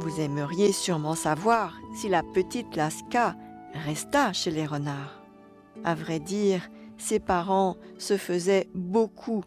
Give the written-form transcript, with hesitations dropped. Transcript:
Vous aimeriez sûrement savoir si la petite Laska resta chez les renards. À vrai dire, ses parents se faisaient beaucoup